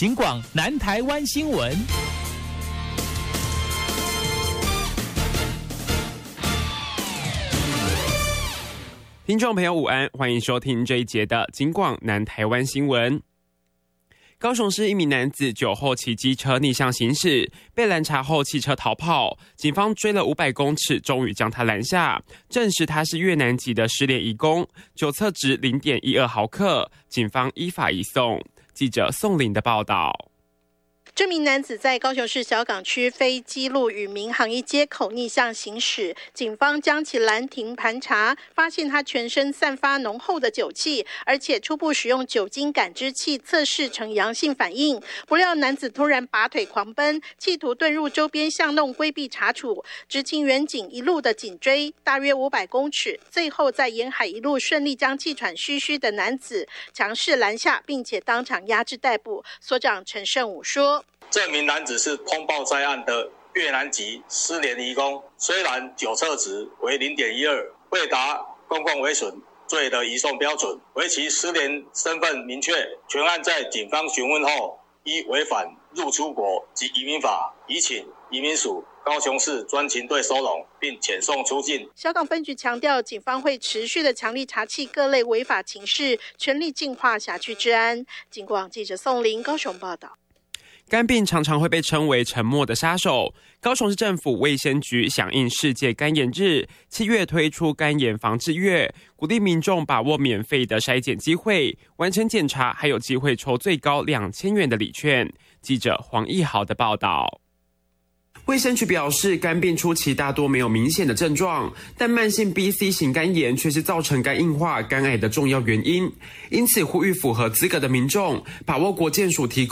警广南台湾新闻。 听众朋友午安，欢迎收听这一节的警广南台湾新闻。高雄市一名男子酒后骑机车逆向行驶，被拦查后汽车逃跑，警方追了500公尺，终于将他拦下，证实他是越南籍的失联移工，酒测值 0.12 毫克，警方依法移送。记者宋玲的报道。 这名男子在高雄市小港区飞机路与民航一街口逆向行驶，警方将其拦停盘查，发现他全身散发浓厚的酒气，而且初步使用酒精感知器测试呈阳性反应。不料男子突然拔腿狂奔，企图遁入周边巷弄规避查处。执勤员警一路的紧追，大约500公尺，最后在沿海一路顺利将气喘吁吁的男子强势拦下，并且当场押至逮捕。所长陈胜武说， 这名男子是通报在案的越南籍失联移工，虽然酒测值为 0.12， 未达公共危损罪的移送标准，为其失联身份明确。全案在警方询问后，依违反入出国及移民法，移请移民署高雄市专勤队收容，并遣送出境。 小港分局强调，警方会持续的强力查缉各类违法情事，全力净化辖区治安。警广记者宋玲高雄报道。 肝病常常会被称为沉默的杀手。高雄市政府卫生局响应世界肝炎日，7月推出肝炎防治月，鼓励民众把握免费的筛检机会，完成检查还有机会抽最高2000元的礼券。记者黄义豪的报道。卫生局表示，肝病初期大多没有明显的症状，但慢性 BC 型肝炎却是造成肝硬化、肝癌的重要原因。因此，呼吁符合资格的民众把握国健署提供